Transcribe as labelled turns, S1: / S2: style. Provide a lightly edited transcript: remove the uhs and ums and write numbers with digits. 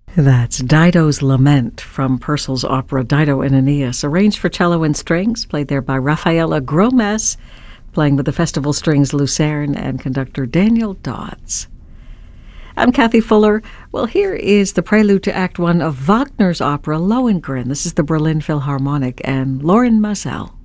S1: That's Dido's Lament from Purcell's opera Dido and Aeneas, arranged for cello and strings, played there by Rafaela Gromes, playing with the Festival Strings Lucerne and conductor Daniel Dodds. I'm Kathy Fuller. Well, here is the prelude to Act One of Wagner's opera Lohengrin. This is the Berlin Philharmonic and Lorin Maazel.